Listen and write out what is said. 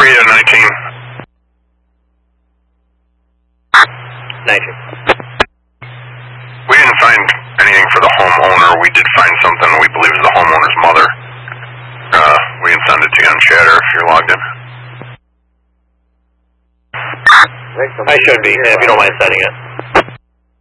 Read a 19. 19. We didn't find anything for the homeowner. We did find something we believe is the homeowner's mother. We can send it to you on chatter if you're logged in. I should be, if you don't mind setting it.